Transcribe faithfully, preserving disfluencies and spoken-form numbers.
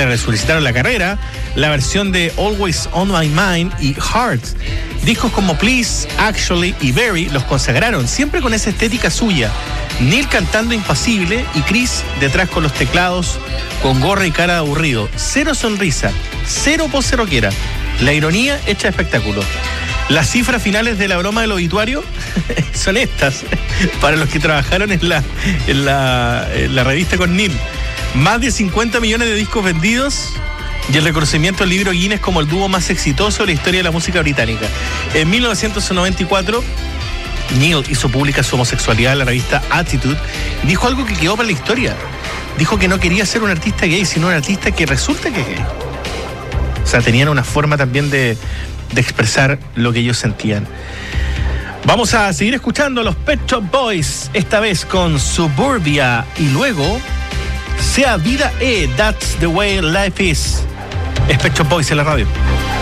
le resolicitaron la carrera. La versión de Always on My Mind y Heart. Discos como Please, Actually y Very los consagraron, siempre con esa estética suya. Neil cantando impasible y Chris detrás con los teclados, con gorra y cara de aburrido. Cero sonrisa, cero pose rockera. La ironía hecha espectáculo. Las cifras finales de la broma del obituario son estas, para los que trabajaron en la, en la, en la revista con Neil. Más de cincuenta millones de discos vendidos y el reconocimiento al libro Guinness como el dúo más exitoso de la historia de la música británica. En mil novecientos noventa y cuatro, Neil hizo pública su homosexualidad en la revista Attitude y dijo algo que quedó para la historia. Dijo que no quería ser un artista gay, sino un artista que resulta que es gay. O sea, tenían una forma también de, de expresar lo que ellos sentían. Vamos a seguir escuchando a los Pet Shop Boys, esta vez con Suburbia y luego Sea Vida E, That's the Way Life Is. Es Pet Shop Boys en la radio.